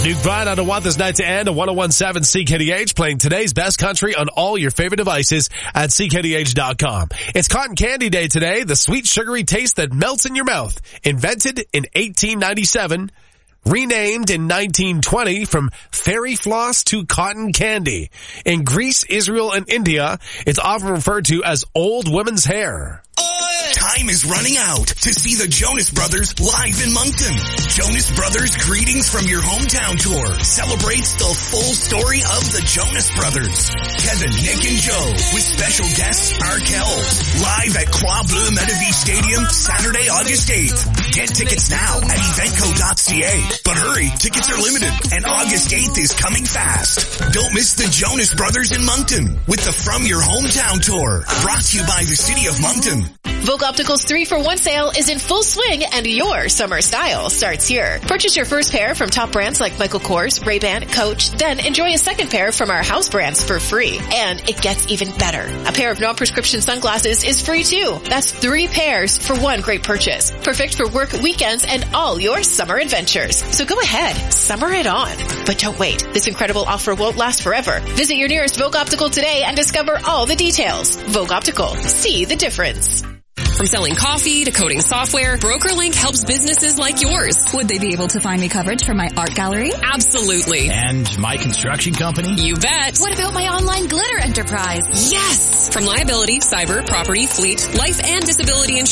Duke Bryan, I Don't Want This Night to End, a 101.7 CKDH, playing today's best country on all your favorite devices at CKDH.com. It's Cotton Candy Day today, the sweet sugary taste that melts in your mouth. Invented in 1897, renamed in 1920 from fairy floss to cotton candy. In Greece, Israel, and India, it's often referred to as old women's hair. Time is running out to see the Jonas Brothers live in Moncton. Jonas Brothers Greetings from Your Hometown Tour celebrates the full story of the Jonas Brothers. Kevin, Nick, and Joe with special guests Arkells live at Croix Bleu Medavie Stadium Saturday, August 8th. Get tickets now at eventco.ca. But hurry, tickets are limited and August 8th is coming fast. Don't miss the Jonas Brothers in Moncton with the From Your Hometown Tour. Brought to you by the City of Moncton. Vogue Optical's 3-for-1 sale is in full swing and your summer style starts here. Purchase your first pair from top brands like Michael Kors, Ray-Ban, Coach, then enjoy a second pair from our house brands for free. And it gets even better. A pair of non-prescription sunglasses is free too. That's 3 pairs for one great purchase. Perfect for work, weekends, and all your summer adventures. So go ahead, summer it on. But don't wait. This incredible offer won't last forever. Visit your nearest Vogue Optical today and discover all the details. Vogue Optical. See the difference. From selling coffee to coding software, BrokerLink helps businesses like yours. Would they be able to find me coverage for my art gallery? Absolutely. And my construction company? You bet. What about my online glitter enterprise? Yes. From liability, cyber, property, fleet, life, and disability insurance.